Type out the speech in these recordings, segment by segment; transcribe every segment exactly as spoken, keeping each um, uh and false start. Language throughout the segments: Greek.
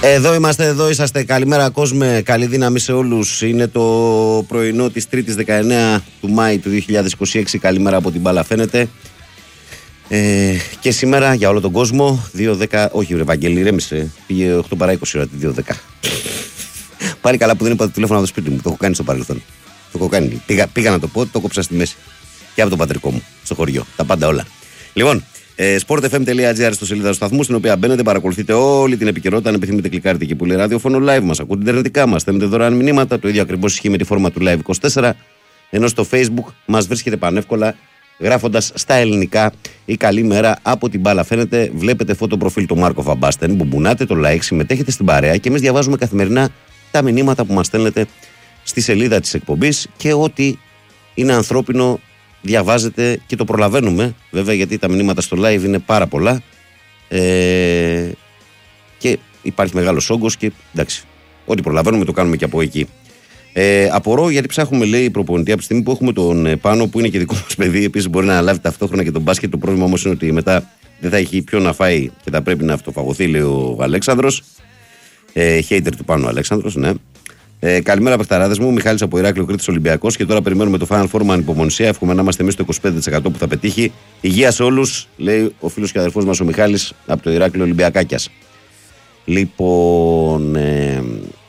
Εδώ είμαστε, εδώ είσαστε. Καλημέρα κόσμε, καλή δύναμη σε όλους. Είναι το πρωινό της Τρίτης δεκαεννέα του Μάη του δύο χιλιάδες είκοσι έξι. Καλημέρα από την μπάλα φαίνεται. Ε, και σήμερα για όλο τον κόσμο δύο δέκα, όχι ρε Βαγγέλη, ρέμισε. Πήγε οκτώ παρά είκοσι ώρα τη δύο δέκα. Πάλι καλά που δεν είπα το τηλέφωνο από το σπίτι μου. Το έχω κάνει στο παρελθόν. Το έχω κάνει. Πήγα, πήγα να το πω, το κόψα στη μέση. Και από τον πατρικό μου, στο χωριό. Τα πάντα όλα. Λοιπόν, sport f m dot g r στο σελίδα του σταθμού, στην οποία μπαίνετε, παρακολουθείτε όλη την επικαιρότητα. Αν επιθυμείτε, κλικάρετε εκεί που λέει ραδιόφωνο live, μας ακούτε ιντερνετικά μας, στέλνετε δωρεάν μηνύματα. Το ίδιο ακριβώς ισχύει με τη φόρμα του Live είκοσι τέσσερα. Ενώ στο Facebook μας βρίσκεται πανεύκολα γράφοντας στα ελληνικά ή καλή μέρα από την μπάλα φαίνεται. Βλέπετε φώτο προφίλ του Μάρκο Φαμπάστεν, μπουμπουνάτε το like, συμμετέχετε στην παρέα και εμείς διαβάζουμε καθημερινά τα μηνύματα που μας στέλνετε στη σελίδα της εκπομπής και ό,τι είναι ανθρώπινο διαβάζετε και το προλαβαίνουμε, βέβαια, γιατί τα μηνύματα στο live είναι πάρα πολλά ε, και υπάρχει μεγάλος όγκος και εντάξει, ό,τι προλαβαίνουμε το κάνουμε και από εκεί. Ε, απορώ γιατί ψάχνουμε, λέει, προπονητή από τη στιγμή που έχουμε τον ε, Πάνο που είναι και δικό μας παιδί. Επίσης μπορεί να αναλάβει ταυτόχρονα και τον μπάσκετ. Το πρόβλημα όμως είναι ότι μετά δεν θα έχει ποιο να φάει και θα πρέπει να αυτοφαγωθεί, λέει ο Αλέξανδρος. Ε, hater του Πάνου Αλέξανδρος, ναι. Ε, καλημέρα, παιχταράδες μου. Μιχάλης από Ηράκλειο, Κρήτης Ολυμπιακός. Και τώρα περιμένουμε το Final Four με ανυπομονησία. Εύχομαι να είμαστε εμείς το είκοσι πέντε τοις εκατό που θα πετύχει. Υγεία σε όλους, λέει ο φίλος και αδερφός μας ο Μιχάλης από το Ηράκλειο Ολυμπιακάκιας. Λοιπόν. Ε,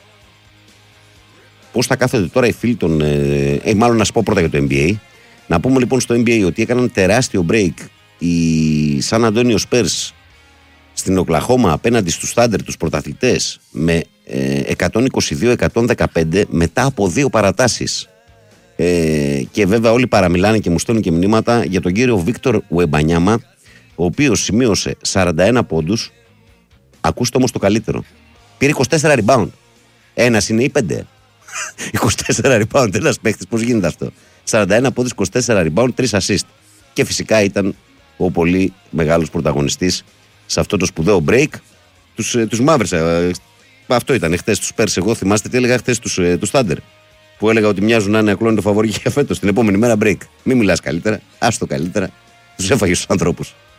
Πώς θα κάθονται τώρα οι φίλοι των. Ε, ε, μάλλον να σου πω πρώτα για το N B A. Να πούμε λοιπόν στο N B A ότι έκαναν τεράστιο break οι San Antonio Spurs στην Οκλαχώμα απέναντι στους Thunder, τους πρωταθλητές, με ε, εκατόν είκοσι δύο εκατόν δεκαπέντε μετά από δύο παρατάσεις. Ε, και βέβαια όλοι παραμιλάνε και μου στέλνουν και μηνύματα για τον κύριο Βίκτορ Ουεμπανιάμα, ο οποίος σημείωσε σαράντα ένα πόντους. Ακούστε όμως το καλύτερο. Πήρε είκοσι τέσσερα rebound. Ένας είναι ή πέντε. είκοσι τέσσερα rebound, ένας παίχτης, πώς γίνεται αυτό. σαράντα ένα πόντους, είκοσι τέσσερα rebound, τρία assist. Και φυσικά ήταν ο πολύ μεγάλος πρωταγωνιστής σε αυτό το σπουδαίο break. Τους, τους Mavericks, ε, αυτό ήταν χτες τους Spurs. Εγώ θυμάστε τι έλεγα χτες τους, ε, τους Thunder, που έλεγα ότι μοιάζουν να είναι ακλόνητο φαβορί για φέτος. Την επόμενη μέρα break. Μην μιλάς καλύτερα, άστο καλύτερα. Τους έφαγες τους ανθρώπους.